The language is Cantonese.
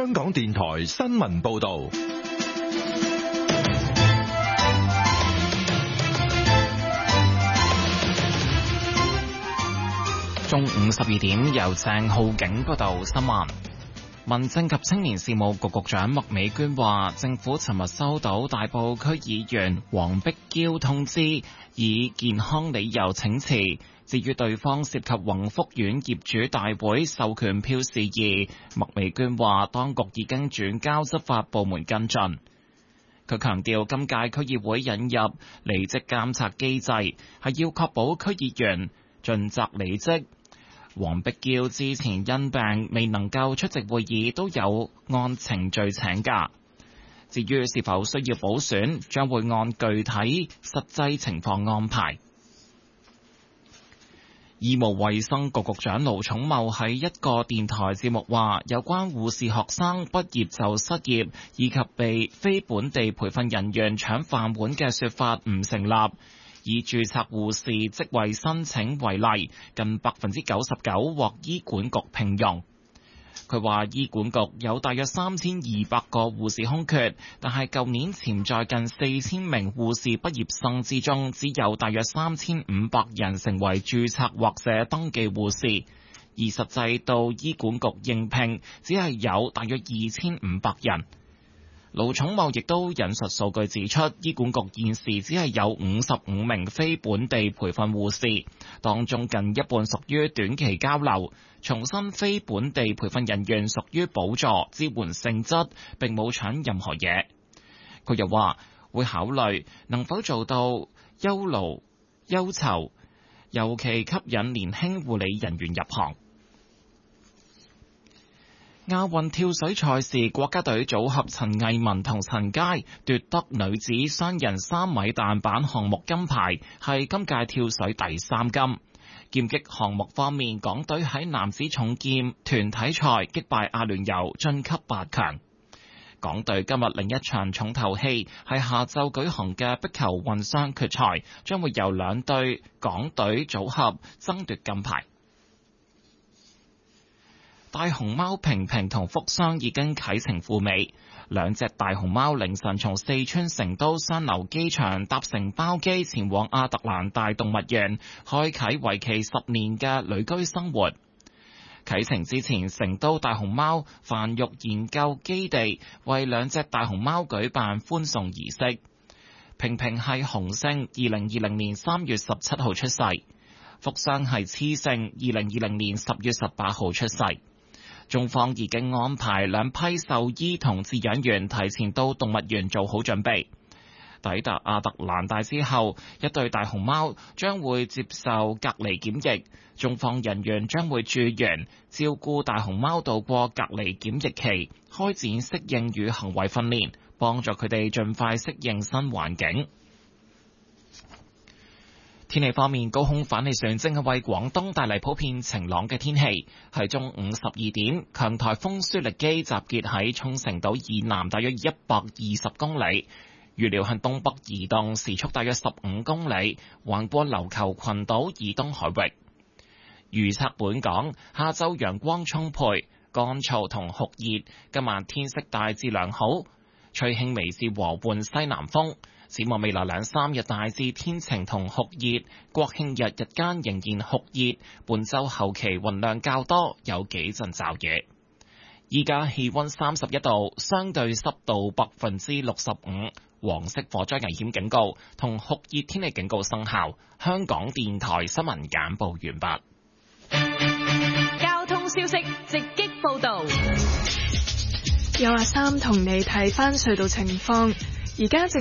香港電台新聞報道。 中午12點，由鄭浩景報道新聞。民政及青年事務局局長麥美娟話，政府尋日收到大埔區議員黃碧嬌通知，以健康理由請辭。至於對方涉及宏福苑業主大會授權票事宜，麥美娟話，當局已經轉交執法部門跟進。佢強調，今屆區議會引入離職監察機制，係要確保區議員盡責履職。黃碧嬌之前因病未能夠出席會議，都有按程序請假。至於是否需要補選，將會按具體實際情況安排。醫務衛生局局長盧寵茂喺一個電台節目話，有關護士學生畢業就失業，以及被非本地培訓人員搶飯碗嘅說法唔成立。以註冊護士職位申請為例，近 99% 獲醫管局聘用。佢話醫管局有大約3200個護士空缺，但係舊年潛在近4000名護士畢業生之中，只有大約3500人成為註冊或者登記護士，而實際到醫管局應聘只係有大約2500人。盧寵茂亦都引述數據指出，醫管局現時只係有55名非本地培訓護士，當中近一半屬於短期交流。重申非本地培訓人員屬於補助支援性質，並冇搶任何嘢。佢又話會考慮能否做到優勞優酬，尤其吸引年輕護理人員入行。亞運跳水賽事，國家隊組合陳藝文同陳佳奪得女子雙人3米彈板項目金牌，係今屆跳水第3金。劍擊項目方面，港隊喺男子重劍團體賽擊敗阿聯酋晉級8強。港隊今日另一場重頭戲係下晝舉行嘅壁球混雙決賽，將會由2隊港隊組合爭奪金牌。大熊貓平平同福箱已經啟程赴美，兩隻大熊貓凌晨從四川成都雙流機場搭乘包機前往亞特蘭大動物園，開啟為期10年嘅旅居生活。啟程之前，成都大熊貓繁育研究基地為兩隻大熊貓舉辦歡送儀式。平平係雄性，2020年3月17號出世；福箱係雌性，2020年10月18號出世。中方已經安排兩批獸醫同飼養員提前到動物園做好準備。抵達亞特蘭大之後，一對大熊貓將會接受隔離檢疫，中方人員將會駐園照顧大熊貓度過隔離檢疫期，開展適應與行為訓練，幫助佢哋盡快適應新環境。天氣方面，高空反氣旋正係為廣東帶嚟普遍晴朗嘅天氣。喺中午12點，強颱風舒力基集結喺沖繩島以南大約120公里，預料向東北移動，時速大約15公里，橫過琉球群島以東海域。預測本港下晝陽光充沛、乾燥同酷熱，今晚天色大致良好，吹輕微至和緩西南風。展望未來2-3日大致天晴同酷熱，國慶日日間仍然酷熱，本週後期雲量較多，有幾陣驟雨。依家氣溫31度，相對濕度65%，黃色火災危險警告同酷熱天氣警告生效。香港電台新聞簡報完畢。交通消息直擊報道， 有阿三同你睇返隧道情況，而家